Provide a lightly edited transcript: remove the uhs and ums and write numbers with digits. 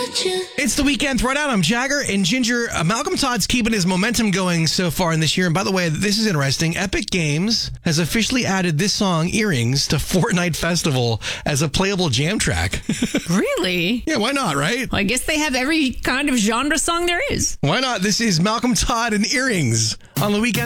It's the weekend throwdown. I'm Jagger and Ginger. Malcolm Todd's keeping his momentum going so far in this year. And by the way, this is interesting. Epic Games has officially added this song, Earrings, to Fortnite Festival as a playable jam track. Really? Yeah, why not, right? Well, I guess they have every kind of genre song there is. Why not? This is Malcolm Todd and Earrings on the weekend.